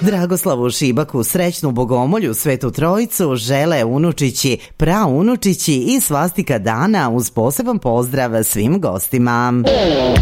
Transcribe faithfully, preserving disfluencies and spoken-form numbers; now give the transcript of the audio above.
Dragoslavu Šibaku srećnu bogomolju, Svetu Trojicu žele unučići, praunučići i svastika dana uz poseban pozdrav svim gostima.